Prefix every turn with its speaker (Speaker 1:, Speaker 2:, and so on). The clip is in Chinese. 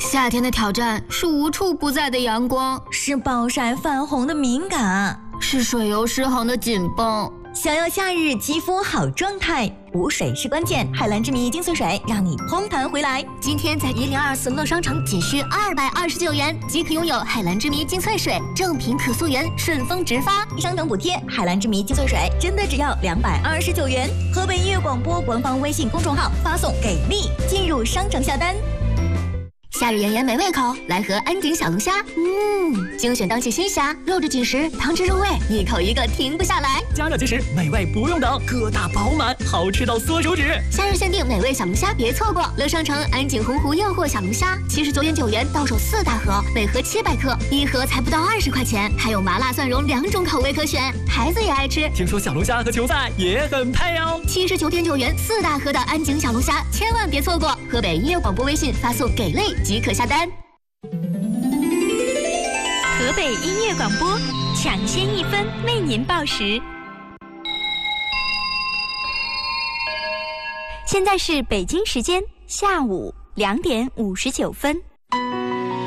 Speaker 1: 夏天的挑战是无处不在的阳光，
Speaker 2: 是暴晒泛红的敏感，
Speaker 1: 是水油失衡的紧绷。
Speaker 2: 想要夏日肌肤好状态，补水是关键。海蓝之谜精粹水让你嘭弹回来。
Speaker 3: 今天在1024乐商城仅需229元即可拥有海蓝之谜精粹水，正品可溯源，顺丰直发，
Speaker 2: 商城补贴。海蓝之谜精粹水真的只要229元。河北音乐广播官方微信公众号发送给力进入商城下单。
Speaker 3: 夏日炎炎没胃口，来盒安井小龙虾。精选当季新虾，肉质紧实，汤汁入味，一口一个停不下来。
Speaker 4: 加热即食，美味不用等，个大饱满，好吃到缩手指。
Speaker 3: 夏日限定美味小龙虾，别错过！乐商城安井洪湖诱惑小龙虾，79元9元到手4大盒，每盒700克，一盒才不到20块钱，还有麻辣蒜蓉2种口味可选，孩子也爱吃。
Speaker 4: 听说小龙虾和球赛也很配哦。
Speaker 3: 79.9元4大盒的安井小龙虾，千万别错过！河北音乐广播微信发送给力即可下单。
Speaker 5: 河北音乐广播，抢先1分为您报时。现在是北京时间下午2点59分。